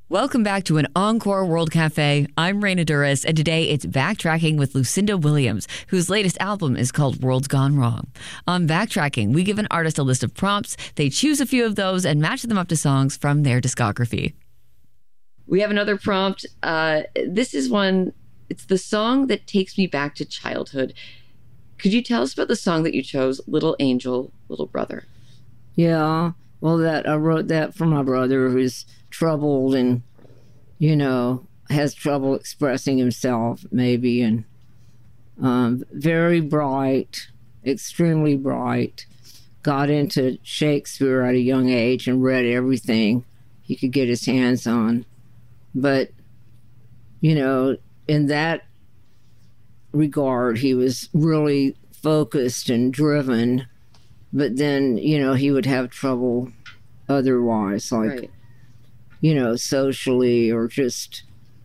Welcome back to an Encore World Cafe. I'm Raina Duras, and today it's Backtracking with Lucinda Williams, whose latest album is called World's Gone Wrong. On Backtracking, we give an artist a list of prompts. They choose a few of those and match them up to songs from their discography. We have another prompt. This is one, it's the song that takes me back to childhood. Could you tell us about the song that you chose, Little Angel, Little Brother? Yeah, well, I wrote that for my brother who's troubled and, has trouble expressing himself, maybe, and very bright, extremely bright. Got into Shakespeare at a young age and read everything he could get his hands on. But, in that regard, he was really focused and driven. But then, he would have trouble otherwise, like, Right. Socially, or just,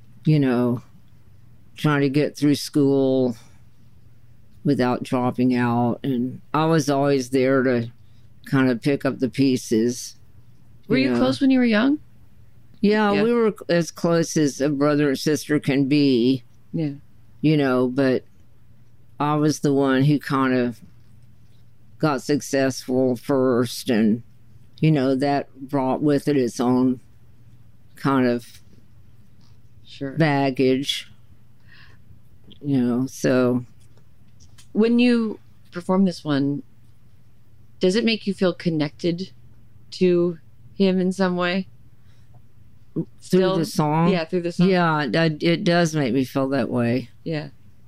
trying to get through school without dropping out. And I was always there to kind of pick up the pieces. Were you close when you were young? Yeah, we were as close as a brother and sister can be. Yeah. But I was the one who kind of got successful first, and that brought with it its own kind of baggage, so when you perform this one, does it make you feel connected to him in some way? Through the song? Yeah, through the song. Yeah, it does make me feel that way. Yeah.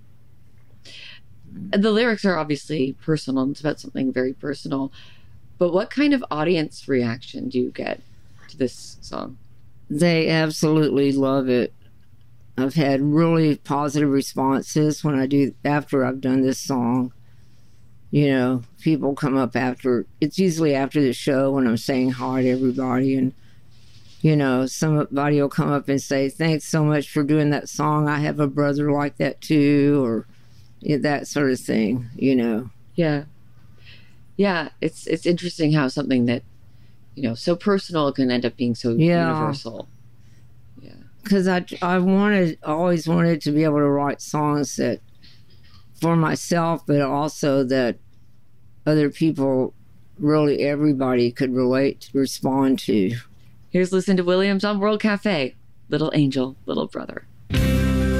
The lyrics are obviously personal. It's about something very personal. But what kind of audience reaction do you get to this song? They absolutely love it. I've had really positive responses after I've done this song. People come up after. It's usually after the show when I'm saying hi to everybody, and somebody will come up and say, "Thanks so much for doing that song. I have a brother like that too," or that sort of thing. Yeah. It's interesting how something that so personal can end up being so universal. Yeah. Because I always wanted to be able to write songs that for myself, but also that other people, really everybody, could respond to. Here's Lucinda Williams on World Cafe. Little Angel, Little Brother.